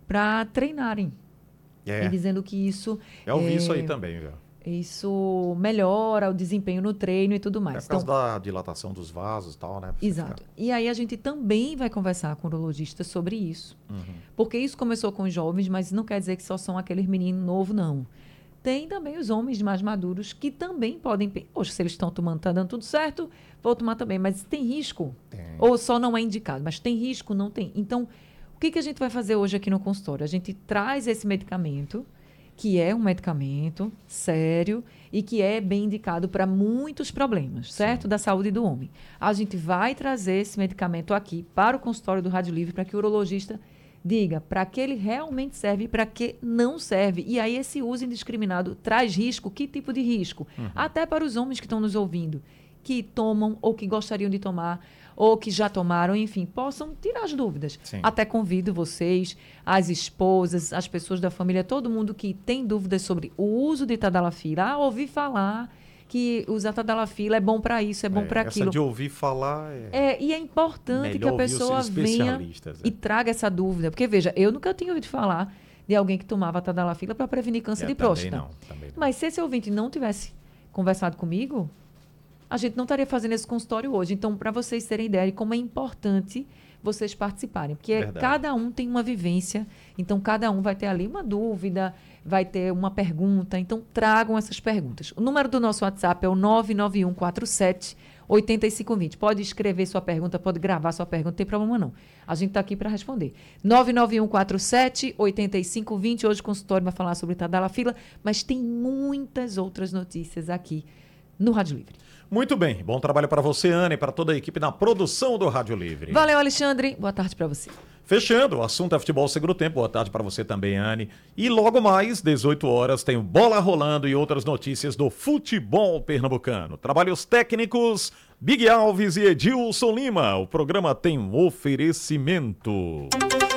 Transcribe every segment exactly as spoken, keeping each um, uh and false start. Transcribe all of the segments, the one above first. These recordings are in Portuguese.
para treinarem. É. E dizendo que isso... Eu ouvi é, isso aí também, viu? Isso melhora o desempenho no treino e tudo mais. É por causa então, da dilatação dos vasos e tal, né? Exato. Ficar... E aí a gente também vai conversar com o urologista sobre isso. Uhum. Porque isso começou com os jovens, mas não quer dizer que só são aqueles meninos novos, não. Tem também os homens mais maduros que também podem... Poxa, se eles estão tomando, está dando tudo certo, vou tomar também. Mas tem risco? Tem. Ou só não é indicado? Mas tem risco? Não tem. Então, o que, que a gente vai fazer hoje aqui no consultório? A gente traz esse medicamento... que é um medicamento sério e que é bem indicado para muitos problemas, certo? Sim. Da saúde do homem. A gente vai trazer esse medicamento aqui para o consultório do Rádio Livre para que o urologista diga para que ele realmente serve e para que não serve. E aí esse uso indiscriminado traz risco? Que tipo de risco? Uhum. Até para os homens que estão nos ouvindo, que tomam ou que gostariam de tomar ou que já tomaram, enfim, possam tirar as dúvidas. Sim. Até convido vocês, as esposas, as pessoas da família, todo mundo que tem dúvidas sobre o uso de tadalafila. Ah, ouvi falar que usar tadalafila é bom para isso, é bom é, para aquilo. Essa de ouvir falar é... é... E é importante que a pessoa venha é. e traga essa dúvida. Porque, veja, eu nunca tinha ouvido falar de alguém que tomava tadalafila para prevenir câncer é, de próstata. Não, também não. Mas se esse ouvinte não tivesse conversado comigo... a gente não estaria fazendo esse consultório hoje. Então, para vocês terem ideia de como é importante vocês participarem. Porque Verdade. Cada um tem uma vivência, então cada um vai ter ali uma dúvida, vai ter uma pergunta. Então, tragam essas perguntas. O número do nosso WhatsApp é o nove nove um quatro sete oito cinco dois zero. Pode escrever sua pergunta, pode gravar sua pergunta, não tem problema não. A gente está aqui para responder. nove nove um quatro sete oito cinco dois zero. Hoje o consultório vai falar sobre tadalafila, mas tem muitas outras notícias aqui no Rádio Livre. Muito bem. Bom trabalho para você, Ana, e para toda a equipe na produção do Rádio Livre. Valeu, Alexandre. Boa tarde para você. Fechando, o assunto é futebol segundo tempo. Boa tarde para você também, Anne. E logo mais, dezoito horas, tem o Bola Rolando e outras notícias do futebol pernambucano. Trabalhos técnicos, Big Alves e Edilson Lima. O programa tem um oferecimento.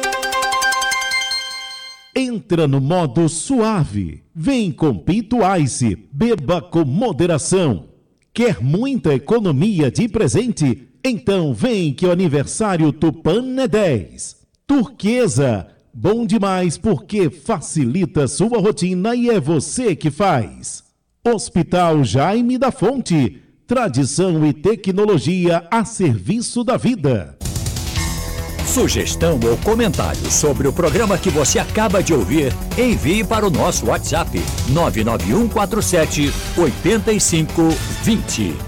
Entra no modo suave. Vem com Pito Ice. Beba com moderação. Quer muita economia de presente? Então vem que o aniversário Tupan é dez. Turquesa, bom demais porque facilita sua rotina e é você que faz. Hospital Jaime da Fonte, tradição e tecnologia a serviço da vida. Sugestão ou comentário sobre o programa que você acaba de ouvir, envie para o nosso WhatsApp nove nove um quatro sete oito cinco dois zero.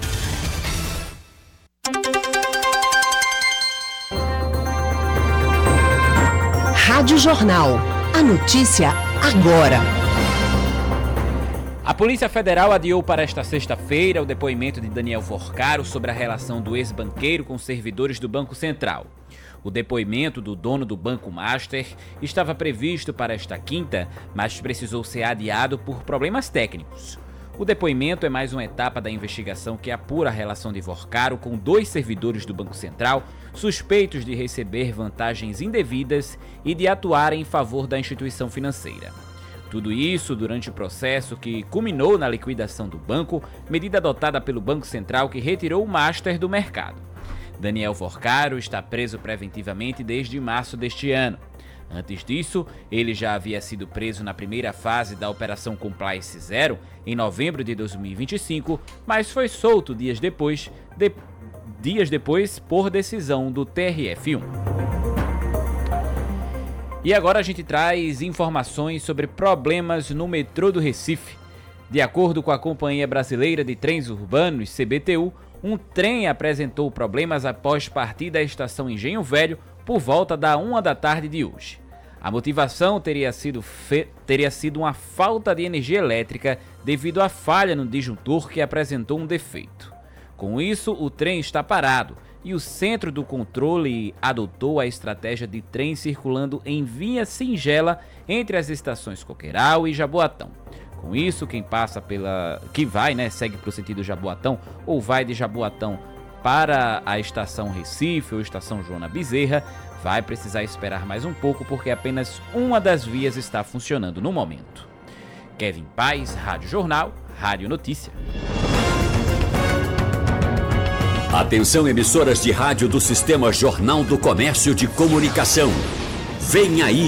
Rádio Jornal. A notícia agora. A Polícia Federal adiou para esta sexta-feira o depoimento de Daniel Forcaro sobre a relação do ex-banqueiro com servidores do Banco Central. O depoimento do dono do Banco Master estava previsto para esta quinta, mas precisou ser adiado por problemas técnicos. O depoimento é mais uma etapa da investigação que apura a relação de Forcaro com dois servidores do Banco Central suspeitos de receber vantagens indevidas e de atuar em favor da instituição financeira. Tudo isso durante o processo que culminou na liquidação do banco, medida adotada pelo Banco Central que retirou o Master do mercado. Daniel Forcaro está preso preventivamente desde março deste ano. Antes disso, ele já havia sido preso na primeira fase da Operação Compliance Zero, em novembro de dois mil e vinte e cinco, mas foi solto dias depois, de, dias depois por decisão do T R F um. E agora a gente traz informações sobre problemas no metrô do Recife. De acordo com a Companhia Brasileira de Trens Urbanos, C B T U, um trem apresentou problemas após partir da estação Engenho Velho por volta da uma da tarde de hoje. A motivação teria sido, fe... teria sido uma falta de energia elétrica devido à falha no disjuntor que apresentou um defeito. Com isso, o trem está parado e o centro do controle adotou a estratégia de trem circulando em via singela entre as estações Coqueiral e Jaboatão. Com isso, quem passa pela... que vai, né, segue para o sentido Jaboatão ou vai de Jaboatão para a estação Recife ou estação Joana Bezerra, vai precisar esperar mais um pouco porque apenas uma das vias está funcionando no momento. Kevin Paz, Rádio Jornal, Rádio Notícia. Atenção, emissoras de rádio do Sistema Jornal do Comércio de Comunicação. Vem aí